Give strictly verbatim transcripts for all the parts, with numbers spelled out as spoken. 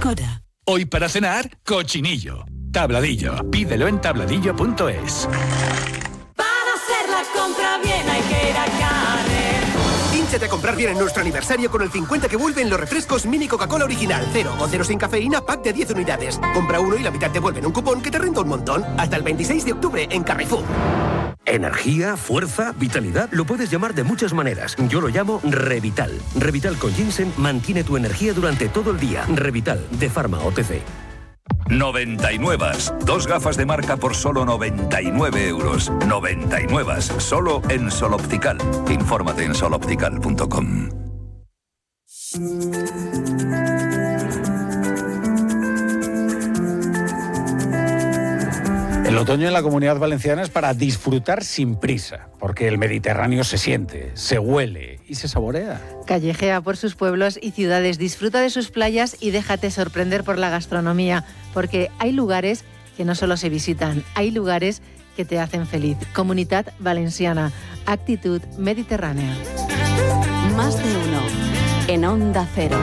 Cora. Hoy para cenar, cochinillo. Tabladillo. Pídelo en tabladillo punto es. Para hacer la compra bien hay que ir a Carrefour. Hínchate a comprar bien en nuestro aniversario con el cincuenta que vuelven los refrescos Mini Coca-Cola Original. Cero o cero sin cafeína, pack de diez unidades. Compra uno y la mitad te vuelven un cupón que te renta un montón. Hasta el veintiséis de octubre en Carrefour. Energía, fuerza, vitalidad, lo puedes llamar de muchas maneras. Yo lo llamo Revital. Revital con ginseng mantiene tu energía durante todo el día. Revital, de Pharma O T C. noventa y nueve. Dos gafas de marca por solo noventa y nueve euros. noventa y nueve. Solo en Sol Optical. Infórmate en sol optical punto com. El otoño en la Comunidad Valenciana es para disfrutar sin prisa, porque el Mediterráneo se siente, se huele y se saborea. Callejea por sus pueblos y ciudades, disfruta de sus playas y déjate sorprender por la gastronomía, porque hay lugares que no solo se visitan, hay lugares que te hacen feliz. Comunidad Valenciana, actitud mediterránea. Más de uno, en Onda Cero.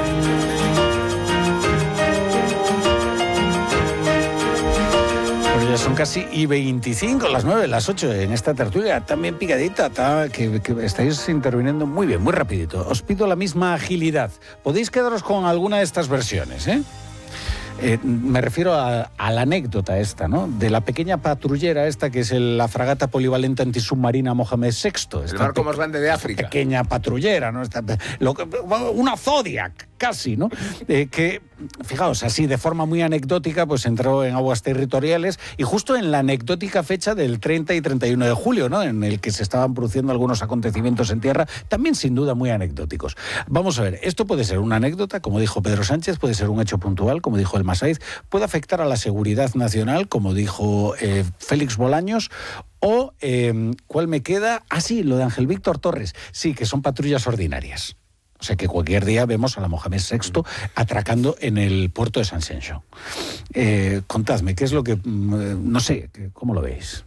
Ya son casi y veinticinco, las nueve, las ocho en esta tertulia, también picadita, ta, que, que estáis interviniendo muy bien, muy rapidito. Os pido la misma agilidad. Podéis quedaros con alguna de estas versiones, ¿eh? Eh, me refiero a, a la anécdota esta, ¿no? De la pequeña patrullera esta que es el, la fragata polivalente antisubmarina Mohamed sexto. El barco más grande de África. Pequeña patrullera, ¿no? Esta, lo, una Zodiac, casi, ¿no? Eh, que, fijaos, así de forma muy anecdótica, pues entró en aguas territoriales y justo en la anecdótica fecha del treinta y treinta y uno de julio, ¿no? En el que se estaban produciendo algunos acontecimientos en tierra, también sin duda muy anecdóticos. Vamos a ver, esto puede ser una anécdota, como dijo Pedro Sánchez, puede ser un hecho puntual, como dijo el Masaiz, puede afectar a la seguridad nacional, como dijo eh, Félix Bolaños, o, eh, ¿cuál me queda? Ah, sí, lo de Ángel Víctor Torres. Sí, que son patrullas ordinarias. O sea que cualquier día vemos a la Mohamed sexto atracando en el puerto de San Xenxo. Eh, contadme, ¿qué es lo que... no sé, ¿cómo lo veis?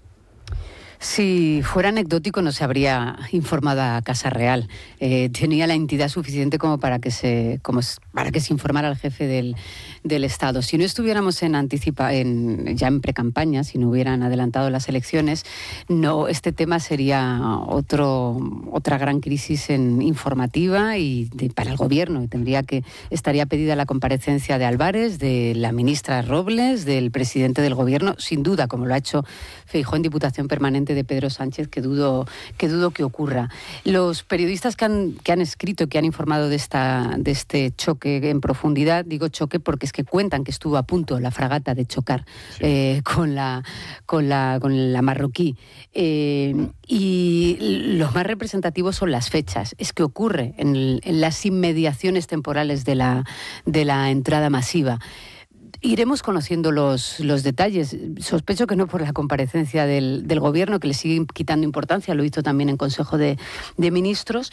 Si fuera anecdótico no se habría informado a Casa Real. Eh, tenía la entidad suficiente como para que se como para que se informara al jefe del, del Estado. Si no estuviéramos en anticipa, en, ya en precampaña, si no hubieran adelantado las elecciones, no, este tema sería otro otra gran crisis en informativa y de, para el gobierno. Y tendría que estaría pedida la comparecencia de Álvarez, de la ministra Robles, del presidente del gobierno, sin duda, como lo ha hecho Feijóo en Diputación Permanente de Pedro Sánchez, que dudo que dudo que ocurra. Los periodistas que han que han escrito, que han informado de esta de este choque en profundidad, digo choque porque es que cuentan que estuvo a punto la fragata de chocar sí. eh, con la con la con la marroquí eh, y los más representativos son las fechas. Es que ocurre en, el, en las inmediaciones temporales de la de la entrada masiva. Iremos conociendo los, los detalles. Sospecho que no por la comparecencia del, del Gobierno, que le sigue quitando importancia, lo hizo también en Consejo de, de Ministros,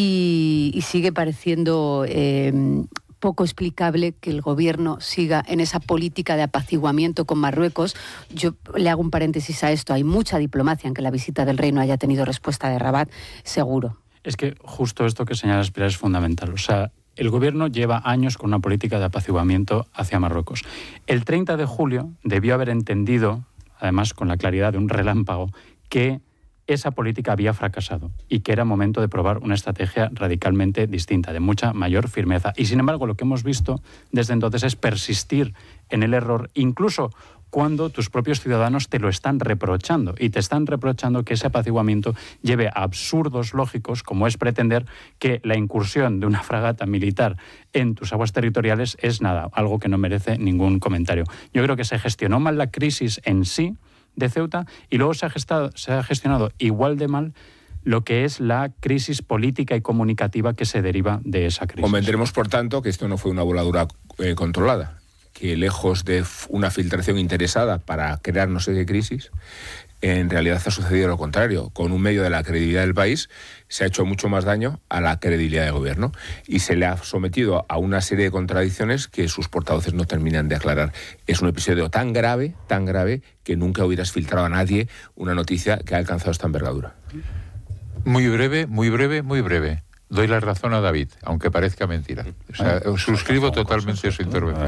y, y sigue pareciendo eh, poco explicable que el Gobierno siga en esa política de apaciguamiento con Marruecos. Yo le hago un paréntesis a esto. Hay mucha diplomacia en que la visita del rey no haya tenido respuesta de Rabat, seguro. Es que justo esto que señalas, Pilar, es fundamental. O sea, el Gobierno lleva años con una política de apaciguamiento hacia Marruecos. El treinta de julio debió haber entendido, además con la claridad de un relámpago, que esa política había fracasado y que era momento de probar una estrategia radicalmente distinta, de mucha mayor firmeza. Y sin embargo, lo que hemos visto desde entonces es persistir en el error, incluso cuando tus propios ciudadanos te lo están reprochando y te están reprochando que ese apaciguamiento lleve a absurdos lógicos, como es pretender que la incursión de una fragata militar en tus aguas territoriales es nada, algo que no merece ningún comentario. Yo creo que se gestionó mal la crisis en sí de Ceuta y luego se ha gestado, se ha gestionado igual de mal lo que es la crisis política y comunicativa que se deriva de esa crisis. Comentaremos, por tanto, que esto no fue una voladura eh, controlada, que lejos de una filtración interesada para crear no sé qué crisis, en realidad ha sucedido lo contrario. Con un medio de la credibilidad del país se ha hecho mucho más daño a la credibilidad del gobierno y se le ha sometido a una serie de contradicciones que sus portavoces no terminan de aclarar. Es un episodio tan grave, tan grave, que nunca hubieras filtrado a nadie una noticia que ha alcanzado esta envergadura. Muy breve, muy breve, muy breve. Doy la razón a David, aunque parezca mentira. O sea, suscribo totalmente su intervención.